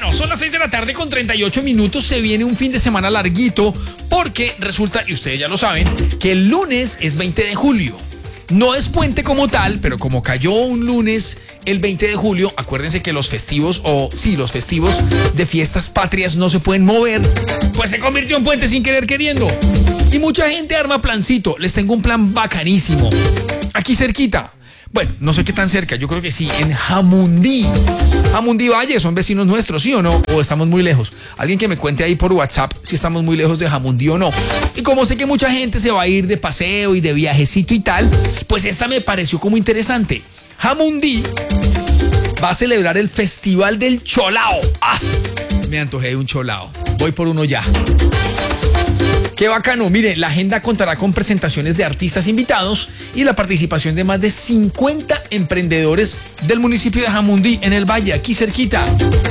Bueno, son las 6 de la tarde con 38 minutos. Se viene un fin de semana larguito porque resulta, y ustedes ya lo saben, que el lunes es 20 de julio. No es puente como tal, pero como cayó un lunes el 20 de julio, acuérdense que los festivos de fiestas patrias no se pueden mover, pues se convirtió en puente sin querer queriendo. Y mucha gente arma plancito. Les tengo un plan bacanísimo. Aquí cerquita. Bueno, no sé qué tan cerca, yo creo que sí, en Jamundí. Jamundí Valle, son vecinos nuestros, ¿sí o no? ¿O estamos muy lejos? Alguien que me cuente ahí por WhatsApp si estamos muy lejos de Jamundí o no. Y como sé que mucha gente se va a ir de paseo y de viajecito y tal, pues esta me pareció como interesante. Jamundí va a celebrar el Festival del Cholao. ¡Ah! Me antojé de un cholao. Voy por uno ya. Qué bacano, mire, la agenda contará con presentaciones de artistas invitados y la participación de más de 50 emprendedores del municipio de Jamundí, en el Valle, aquí cerquita.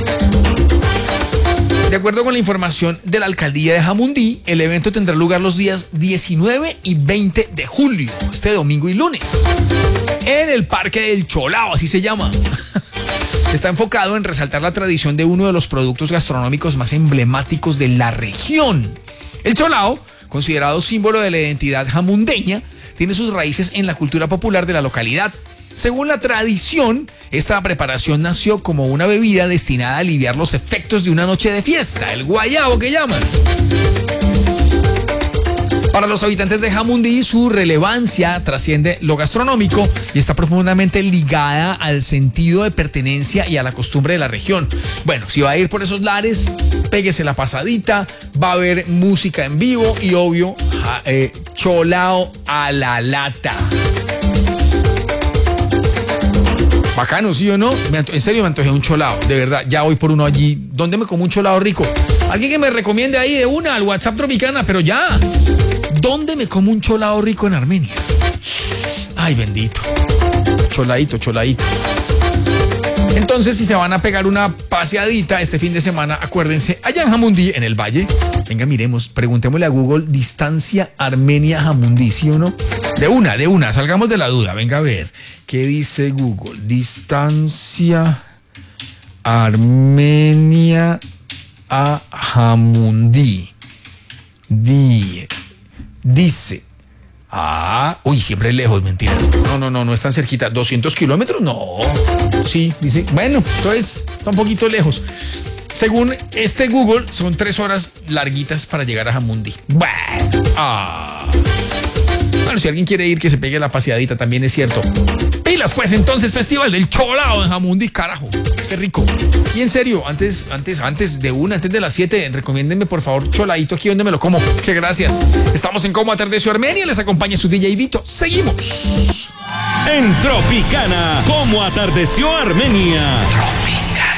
De acuerdo con la información de la alcaldía de Jamundí, el evento tendrá lugar los días 19 y 20 de julio, este domingo y lunes, en el Parque del Cholao, así se llama. Está enfocado en resaltar la tradición de uno de los productos gastronómicos más emblemáticos de la región. El cholao, considerado símbolo de la identidad jamundeña, tiene sus raíces en la cultura popular de la localidad. Según la tradición, esta preparación nació como una bebida destinada a aliviar los efectos de una noche de fiesta, el guayabo que llaman. Para los habitantes de Jamundí, su relevancia trasciende lo gastronómico y está profundamente ligada al sentido de pertenencia y a la costumbre de la región. Bueno, si va a ir por esos lares, péguese la pasadita, va a haber música en vivo y obvio, cholao a la lata. Bacano, ¿sí o no? En serio me antojé un cholao, de verdad, ya voy por uno allí. ¿Dónde me como un cholao rico? Alguien que me recomiende ahí de una al WhatsApp Tropicana, pero ya. ¿Dónde me como un cholao rico en Armenia? Ay, bendito. Choladito. Entonces, si se van a pegar una paseadita este fin de semana, acuérdense, allá en Jamundí, en el Valle. Venga, miremos, preguntémosle a Google, distancia Armenia-Jamundí, ¿sí o no? De una, salgamos de la duda. Venga a ver, ¿qué dice Google? Distancia Armenia a Jamundí. Dice, siempre lejos, mentira. No es tan cerquita. 200 kilómetros, no. Sí, dice, bueno, entonces está un poquito lejos. Según este Google, son 3 horas larguitas para llegar a Jamundí. Bueno, si alguien quiere ir, que se pegue la paseadita, también es cierto. Pilas, pues, entonces, Festival del Cholao en Jamundí, carajo. Qué rico. Y en serio, antes de las 7, recomiéndenme, por favor, choladito aquí donde me lo como. Que gracias. Estamos en Cómo Atardeció Armenia. Les acompaña su DJ Vito. Seguimos. En Tropicana, Cómo Atardeció Armenia.